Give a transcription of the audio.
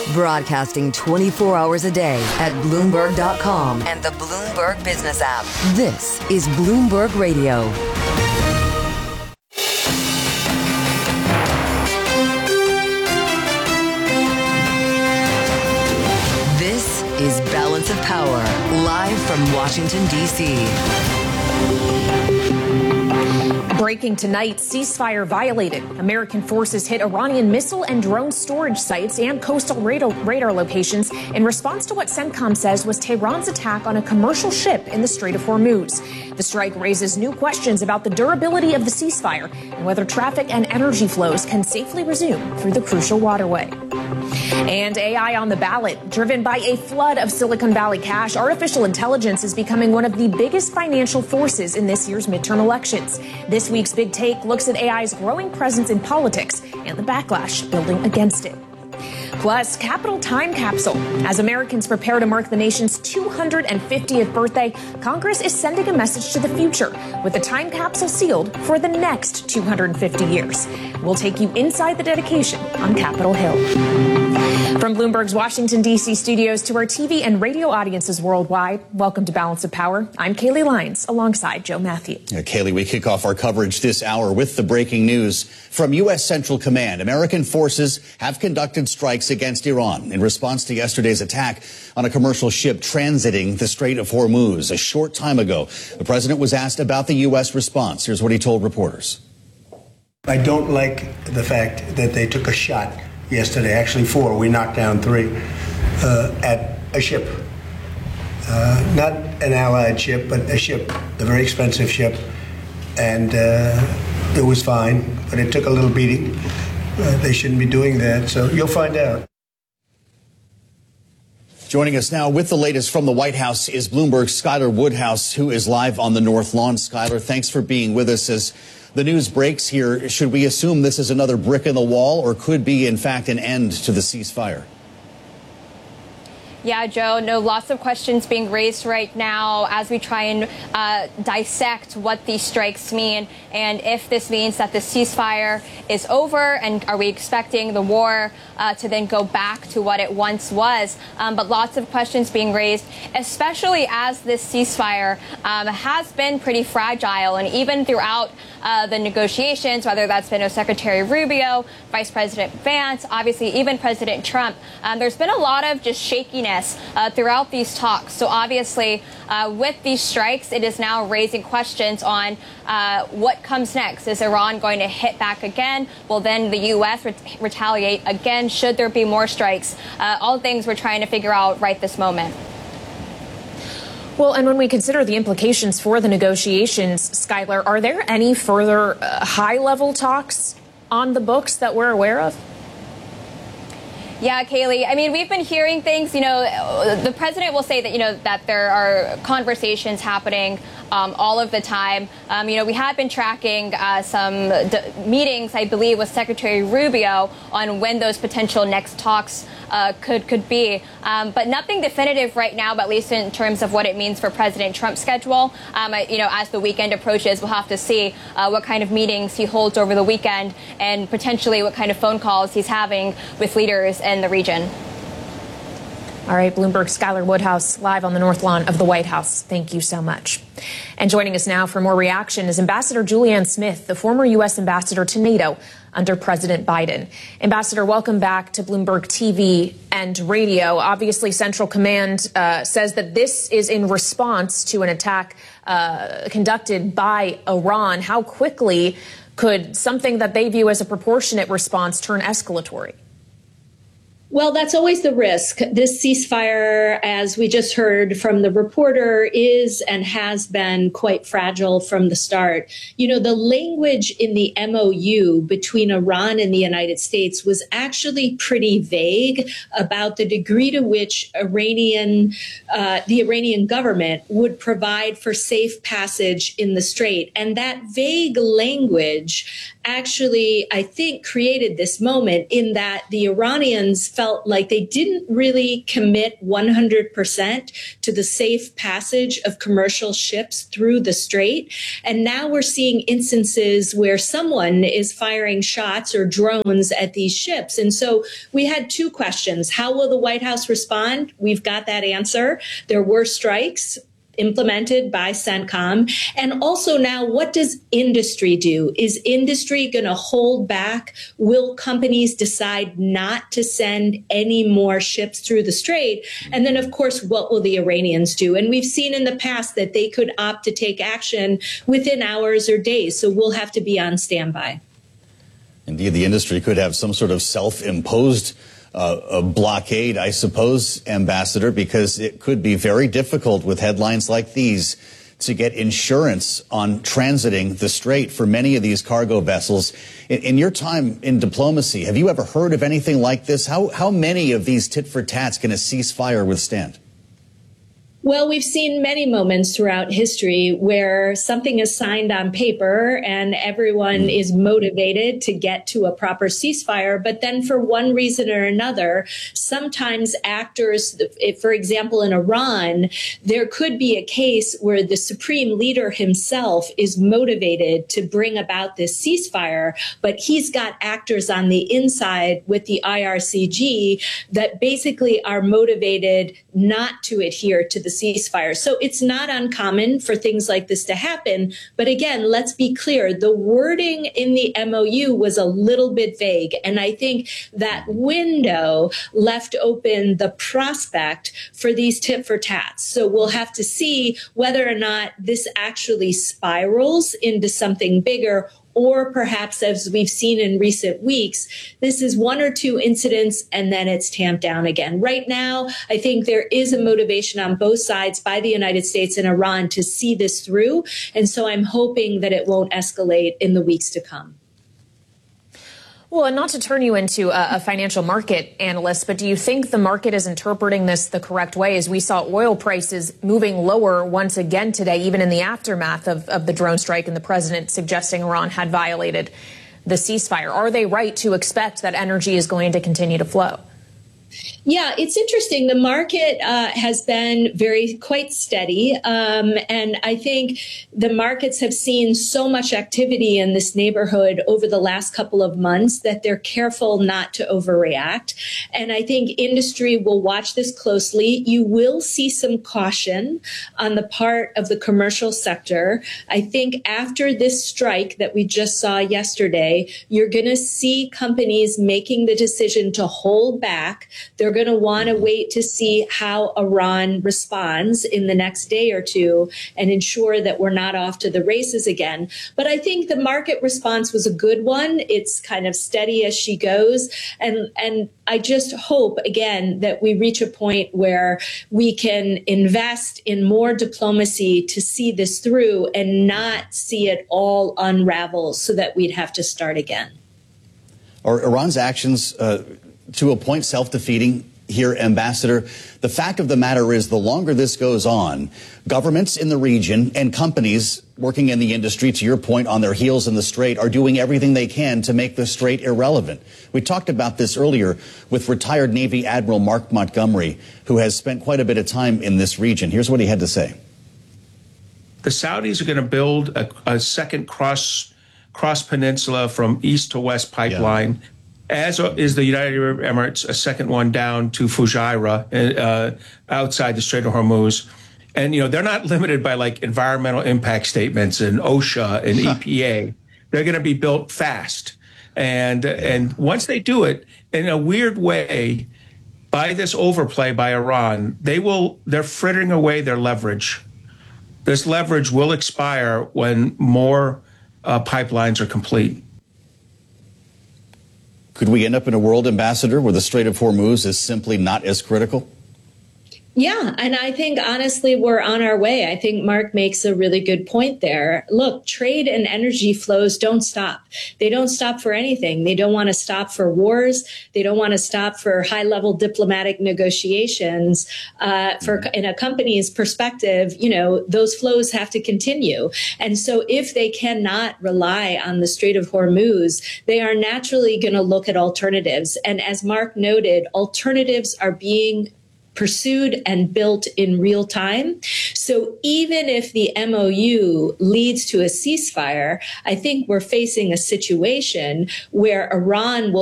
Broadcasting 24 hours a day at Bloomberg.com and the Bloomberg Business app. This is Bloomberg Radio. This is Balance of Power, live from Washington, D.C. Breaking tonight, ceasefire violated. American forces hit Iranian missile and drone storage sites and coastal radar locations in response to what CENTCOM says was Tehran's attack on a commercial ship in the Strait of Hormuz. The strike raises new questions about the durability of the ceasefire and whether traffic and energy flows can safely resume through the crucial waterway. And AI on the ballot. Driven by a flood of Silicon Valley cash, artificial intelligence is becoming one of the biggest financial forces in this year's midterm elections. This week's Big Take looks at AI's growing presence in politics and the backlash building against it. Plus, Capitol time capsule. As Americans prepare to mark the nation's 250th birthday, Congress is sending a message to the future with a time capsule sealed for the next 250 years. We'll take you inside the dedication on Capitol Hill. From Bloomberg's Washington, D.C. studios to our TV and radio audiences worldwide, welcome to Balance of Power. I'm Kaylee Lyons alongside Joe Matthew. Kaylee, we kick off our coverage this hour with the breaking news from U.S. Central Command. American forces have conducted strikes against Iran in response to yesterday's attack on a commercial ship transiting the Strait of Hormuz. A short time ago, the president was asked about the U.S. response. Here's what he told reporters. I don't like the fact that they took a shot yesterday, actually 4, we knocked down 3, at a ship. Not an allied ship, but a ship, a very expensive ship. And it was fine, but it took a little beating. They shouldn't be doing that, so you'll find out. Joining us now with the latest from the White House is Bloomberg's Skylar Woodhouse, who is live on the North Lawn. Skylar, thanks for being with us. As the news breaks here, should we assume this is another brick in the wall or could be, in fact, an end to the ceasefire? Yeah, Joe, no, lots of questions being raised right now as we try and dissect what these strikes mean and if this means that the ceasefire is over and are we expecting the war to then go back to what it once was. But lots of questions being raised, especially as this ceasefire has been pretty fragile. And even throughout the negotiations, whether that's been with Secretary Rubio, Vice President Vance, obviously even President Trump, there's been a lot of just shakiness throughout these talks. So obviously, with these strikes, it is now raising questions on what comes next. Is Iran going to hit back again? Will then the U.S. retaliate again? Should there be more strikes? All things we're trying to figure out right this moment. Well, and when we consider the implications for the negotiations, Skylar, are there any further high-level talks on the books that we're aware of? Yeah, Kaylee. I mean, we've been hearing things, the president will say that, that there are conversations happening all of the time. We had been tracking some meetings, I believe, with Secretary Rubio on when those potential next talks could be. But nothing definitive right now, but at least in terms of what it means for President Trump's schedule. As the weekend approaches, we'll have to see what kind of meetings he holds over the weekend and potentially what kind of phone calls he's having with leaders in the region. All right, Bloomberg's Skylar Woodhouse live on the North Lawn of the White House. Thank you so much. And joining us now for more reaction is Ambassador Julianne Smith, the former U.S. ambassador to NATO under President Biden. Ambassador, welcome back to Bloomberg TV and radio. Obviously, Central Command says that this is in response to an attack conducted by Iran. How quickly could something that they view as a proportionate response turn escalatory? Well, that's always the risk. This ceasefire, as we just heard from the reporter, is and has been quite fragile from the start. The language in the MOU between Iran and the United States was actually pretty vague about the degree to which the Iranian government would provide for safe passage in the strait. And that vague language actually, I think, created this moment in that the Iranians felt like they didn't really commit 100% to the safe passage of commercial ships through the strait. And now we're seeing instances where someone is firing shots or drones at these ships. And so we had two questions. How will the White House respond? We've got that answer. There were strikes implemented by CENTCOM. And also now, what does industry do? Is industry going to hold back? Will companies decide not to send any more ships through the strait? And then, of course, what will the Iranians do? And we've seen in the past that they could opt to take action within hours or days. So we'll have to be on standby. Indeed, the industry could have some sort of self-imposed a blockade, I suppose, Ambassador, because it could be very difficult with headlines like these to get insurance on transiting the strait for many of these cargo vessels. In your time in diplomacy, have you ever heard of anything like this? How many of these tit-for-tats can a ceasefire withstand? Well, we've seen many moments throughout history where something is signed on paper and everyone is motivated to get to a proper ceasefire. But then for one reason or another, sometimes actors, for example, in Iran, there could be a case where the supreme leader himself is motivated to bring about this ceasefire, but he's got actors on the inside with the IRCG that basically are motivated not to adhere to the ceasefire. So it's not uncommon for things like this to happen. But again, let's be clear. The wording in the MOU was a little bit vague. And I think that window left open the prospect for these tit for tats. So we'll have to see whether or not this actually spirals into something bigger, or perhaps, as we've seen in recent weeks, this is one or two incidents and then it's tamped down again. Right now, I think there is a motivation on both sides by the United States and Iran to see this through. And so I'm hoping that it won't escalate in the weeks to come. Well, and not to turn you into a financial market analyst, but do you think the market is interpreting this the correct way? As we saw oil prices moving lower once again today, even in the aftermath of the drone strike and the president suggesting Iran had violated the ceasefire. Are they right to expect that energy is going to continue to flow? Yeah, it's interesting. The market has been quite steady. And I think the markets have seen so much activity in this neighborhood over the last couple of months that they're careful not to overreact. And I think industry will watch this closely. You will see some caution on the part of the commercial sector. I think after this strike that we just saw yesterday, you're going to see companies making the decision to hold back. They're going to want to wait to see how Iran responds in the next day or two and ensure that we're not off to the races again. But I think the market response was a good one. It's kind of steady as she goes. And I just hope, again, that we reach a point where we can invest in more diplomacy to see this through and not see it all unravel so that we'd have to start again. Are Iran's actions to a point self-defeating here, Ambassador? The fact of the matter is, the longer this goes on, governments in the region and companies working in the industry, to your point, on their heels in the strait, are doing everything they can to make the strait irrelevant. We talked about this earlier with retired Navy Admiral Mark Montgomery, who has spent quite a bit of time in this region. Here's what he had to say. The Saudis are going to build a second cross peninsula from east to west pipeline. Yeah. As is the United Arab Emirates, a second one down to Fujairah, outside the Strait of Hormuz. And, you know, they're not limited by like environmental impact statements and OSHA and EPA. They're going to be built fast. And once they do it, in a weird way, by this overplay by Iran, they're frittering away their leverage. This leverage will expire when more pipelines are complete. Could we end up in a world, Ambassador, where the Strait of Hormuz is simply not as critical? Yeah, and I think honestly, we're on our way. I think Mark makes a really good point there. Look, trade and energy flows don't stop. They don't stop for anything. They don't want to stop for wars. They don't want to stop for high-level diplomatic negotiations. In a company's perspective, those flows have to continue. And so if they cannot rely on the Strait of Hormuz, they are naturally going to look at alternatives. And as Mark noted, alternatives are being pursued and built in real time. So even if the MOU leads to a ceasefire, I think we're facing a situation where Iran will